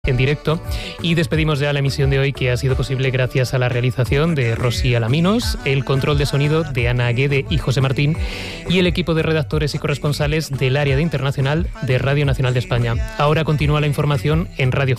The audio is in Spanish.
en directo, y despedimos ya la emisión de hoy, que ha sido posible gracias a la realización de Rosy Alaminos, el control de sonido de Ana Guede y José Martín y el equipo de redactores y corresponsales del área de internacional de Radio Nacional de España. Ahora continúa la información en Radio